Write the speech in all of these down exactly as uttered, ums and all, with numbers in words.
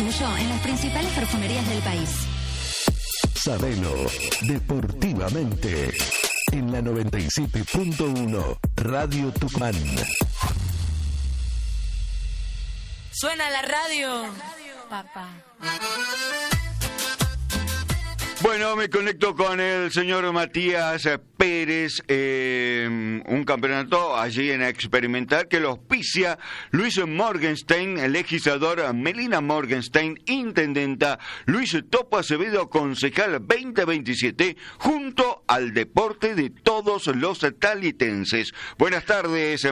tuyo en las principales perfumerías del país. Sabelo deportivamente en la noventa y siete punto uno Radio Tucumán. Suena la radio, papá. Bueno, me conecto con el señor Matías Pérez, eh, un campeonato allí en Experimental que lo auspicia Luis Morgenstein, el legislador Melina Morgenstein, intendenta Luis Topo Acevedo, concejal veinte veintisiete, junto al deporte de todos los talitenses. Buenas tardes,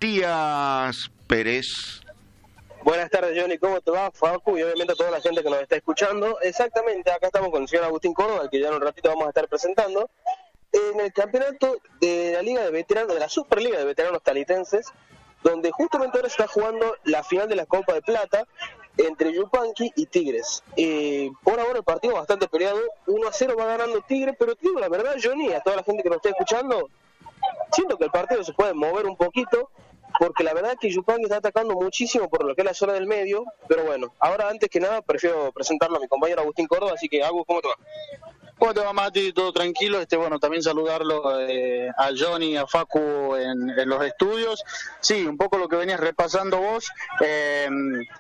Matías Pérez. Buenas tardes, Johnny, ¿cómo te va, Facu? Y obviamente a toda la gente que nos está escuchando. Exactamente, acá estamos con el señor Agustín Córdoba, al que ya en un ratito vamos a estar presentando, en el campeonato de la Liga de Veteranos, de la Superliga de Veteranos Talitenses, donde justamente ahora se está jugando la final de la Copa de Plata entre Yupanqui y Tigres. Eh, por ahora el partido bastante peleado, uno a cero va ganando Tigres, pero te digo la verdad, Johnny, a toda la gente que nos está escuchando, siento que el partido se puede mover un poquito, porque la verdad es que Yupanqui está atacando muchísimo por lo que es la zona del medio, pero bueno, ahora antes que nada prefiero presentarlo a mi compañero Agustín Córdoba, así que Agus, ¿cómo te va? ¿Cómo te va, Mati? Todo tranquilo. Este, bueno, también saludarlo eh, a Johnny, a Facu en, en los estudios. Sí, un poco lo que venías repasando vos. Eh,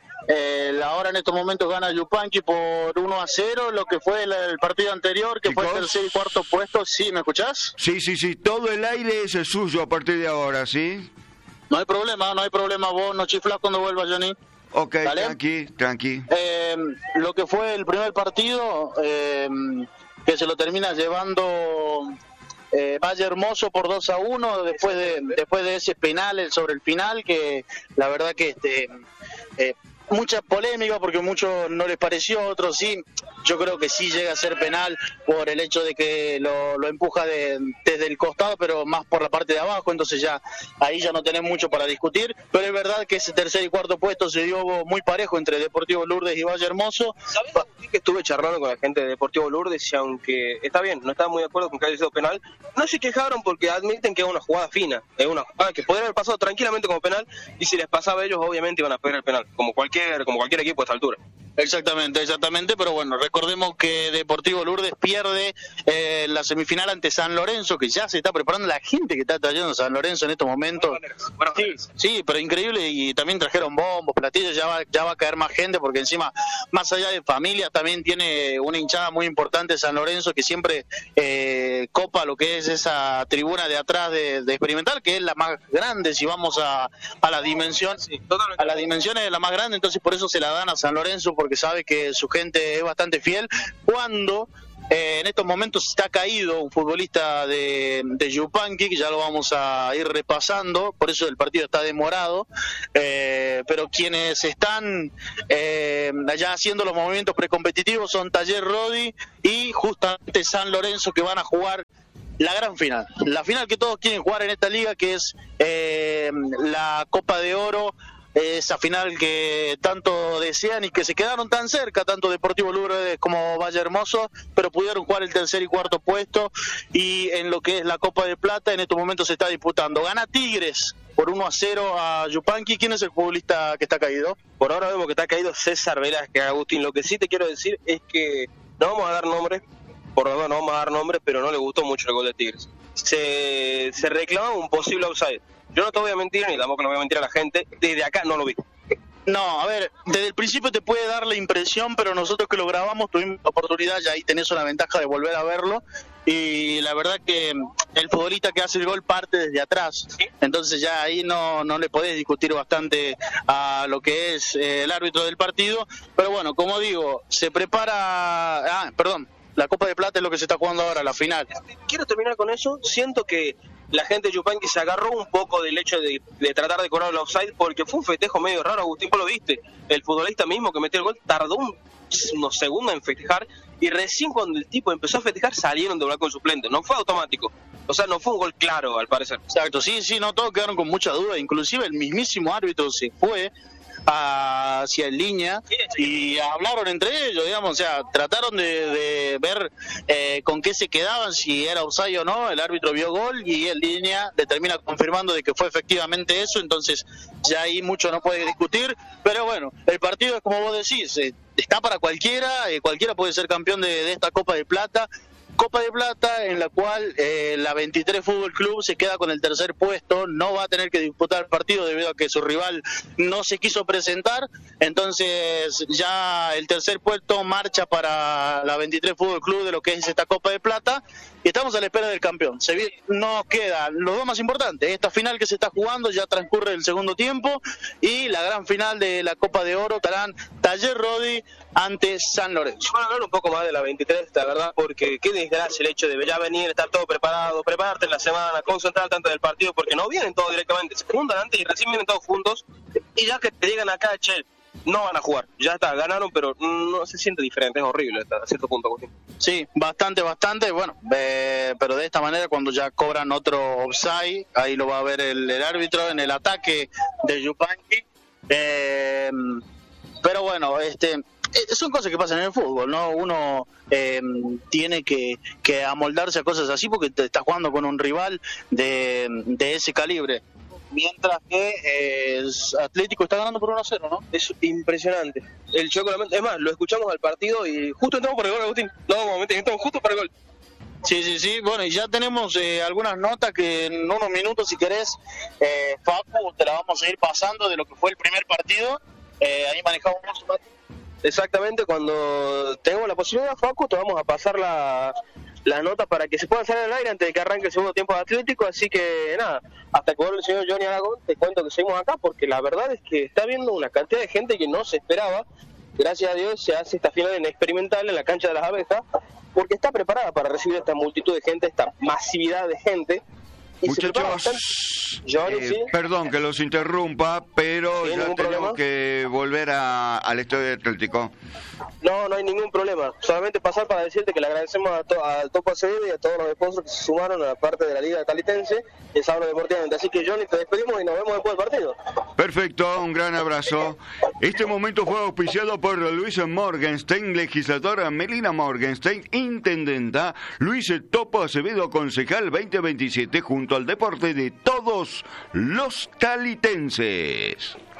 eh, ahora en estos momentos gana Yupanqui por uno a cero, lo que fue el, el partido anterior, que Chicos, fue el tercer y cuarto puesto. ¿Sí, me escuchás? Sí, sí, sí, todo el aire es suyo a partir de ahora, ¿sí? No hay problema, no hay problema. Vos no chiflás cuando vuelvas, Johnny. Ok, ¿Dale? tranqui, tranqui. Eh, lo que fue el primer partido, eh, que se lo termina llevando eh, Valle Hermoso por dos a uno, después de después de ese penal sobre el final, que la verdad que este eh, mucha polémica porque muchos no les pareció, otros sí. Yo creo que sí llega a ser penal por el hecho de que lo, lo empuja de, desde el costado, pero más por la parte de abajo, entonces ya ahí ya no tenés mucho para discutir, pero es verdad que ese tercer y cuarto puesto se dio muy parejo entre Deportivo Lourdes y Valle Hermoso. ¿Sabes que estuve charlando con la gente de Deportivo Lourdes y aunque está bien, no estaba muy de acuerdo con que haya sido penal, no se quejaron porque admiten que es una jugada fina, es una jugada que podría haber pasado tranquilamente como penal y si les pasaba a ellos obviamente iban a pegar el penal, como cualquier, como cualquier equipo a esta altura. Exactamente, exactamente, pero bueno, recordemos que Deportivo Lourdes pierde eh, la semifinal ante San Lorenzo, que ya se está preparando, la gente que está trayendo a San Lorenzo en estos momentos. Bueno, sí, sí, pero increíble, y también trajeron bombos, platillos, ya va, ya va a caer más gente, porque encima, más allá de familia, también tiene una hinchada muy importante San Lorenzo, que siempre eh, copa lo que es esa tribuna de atrás de, de Experimental, que es la más grande, si vamos a, a la dimensión, sí, a las dimensiones de la más grande, entonces por eso se la dan a San Lorenzo, porque sabe que su gente es bastante fiel, cuando eh, en estos momentos está caído un futbolista de, de Yupanqui, que ya lo vamos a ir repasando, por eso el partido está demorado, eh, pero quienes están eh, allá haciendo los movimientos precompetitivos son Taller Rodi y justamente San Lorenzo, que van a jugar la gran final, la final que todos quieren jugar en esta liga, que es eh, la Copa de Oro, esa final que tanto desean y que se quedaron tan cerca, tanto Deportivo Lourdes como Valle Hermoso, pero pudieron jugar el tercer y cuarto puesto, y en lo que es la Copa de Plata en estos momentos se está disputando. Gana Tigres por uno a cero a Yupanqui. ¿Quién es el futbolista que está caído? Por ahora vemos que está caído César Velázquez, Agustín. Lo que sí te quiero decir es que no vamos a dar nombres, por ahora no vamos a dar nombres, pero no le gustó mucho el gol de Tigres. Se, se reclamaba un posible offside. Yo no te voy a mentir, ni tampoco le voy a mentir a la gente, desde acá no lo vi. No, a ver, desde el principio te puede dar la impresión, pero nosotros que lo grabamos tuvimos la oportunidad, ya ahí tenés una ventaja de volver a verlo, y la verdad que el futbolista que hace el gol parte desde atrás, entonces ya ahí no, no le podés discutir bastante a lo que es eh, el árbitro del partido, pero bueno, como digo, se prepara... Ah, perdón. La Copa de Plata es lo que se está jugando ahora, la final. Quiero terminar con eso. Siento que la gente de Yupanqui se agarró un poco del hecho de, de tratar de cobrar el offside, porque fue un festejo medio raro, Agustín, vos lo viste. El futbolista mismo que metió el gol tardó un, unos segundos en festejar, y recién cuando el tipo empezó a festejar salieron de hablar con suplente. No fue automático. O sea, no fue un gol claro, al parecer. Exacto, sí, sí, no, todos quedaron con mucha duda. Inclusive el mismísimo árbitro se fue hacia el línea y hablaron entre ellos, digamos, o sea, trataron de, de ver eh, con qué se quedaban, si era offside o no. El árbitro vio gol y el línea le termina confirmando de que fue efectivamente eso, entonces ya ahí mucho no puede discutir, pero bueno, el partido es como vos decís, eh, está para cualquiera, eh, cualquiera puede ser campeón de, de esta Copa de Plata. Copa de Plata en la cual eh, la veintitrés Fútbol Club se queda con el tercer puesto, no va a tener que disputar el partido debido a que su rival no se quiso presentar, entonces ya el tercer puesto marcha para la veintitrés Fútbol Club de lo que es esta Copa de Plata y estamos a la espera del campeón. Se vi, nos quedan los dos más importantes, esta final que se está jugando, ya transcurre el segundo tiempo, y la gran final de la Copa de Oro, estarán Taller Rodi ante San Lorenzo. Bueno, hablar un poco más de la veintitrés, la verdad, porque qué desgracia el hecho de ya venir, estar todo preparado, prepararte en la semana, concentrar tanto del partido, porque no vienen todos directamente, se juntan antes y recién vienen todos juntos, y ya que te llegan acá, che, no van a jugar, ya está, ganaron, pero no se siente diferente, es horrible hasta cierto punto, Agustín. Sí, bastante, bastante, bueno, eh, pero de esta manera cuando ya cobran otro offside, ahí lo va a ver el, el árbitro en el ataque de Yupanqui, eh, pero bueno, este... son cosas que pasan en el fútbol, ¿no? Uno eh, tiene que, que amoldarse a cosas así porque te estás jugando con un rival de, de ese calibre. Mientras que eh, Atlético está ganando por uno a cero, ¿no? Es impresionante. El choque, es más, lo escuchamos al partido y justo entramos por el gol, Agustín. No, un momento, entramos justo para el gol. Sí, sí, sí. Bueno, y ya tenemos eh, algunas notas que en unos minutos, si querés, eh, Facu, te la vamos a ir pasando de lo que fue el primer partido. Eh, ahí manejamos un Mati. Exactamente, cuando tengamos la posibilidad, Facu, te vamos a pasar la, la nota para que se pueda salir al aire antes de que arranque el segundo tiempo de Atlético, así que nada, hasta que vuelva el señor Johnny Aragón, te cuento que seguimos acá, porque la verdad es que está viendo una cantidad de gente que no se esperaba. Gracias a Dios se hace esta final en experimental en la cancha de las Abejas, porque está preparada para recibir esta multitud de gente, esta masividad de gente. Y muchachos, Johnny, eh, ¿sí? perdón que los interrumpa, pero ya tenemos problema? que volver a, al estadio de Atlético. No, no hay ningún problema. Solamente pasar para decirte que le agradecemos a to al Topo Acevedo y a todos los sponsors que se sumaron a la parte de la Liga Calitense el sábado deportivamente. Así que, Johnny, te despedimos y nos vemos después del partido. Perfecto, un gran abrazo. Este momento fue auspiciado por Luis Morgenstein, legisladora Melina Morgenstein, intendenta Luis Topo Acevedo, concejal veinte veintisiete, junto al deporte de todos los calitenses.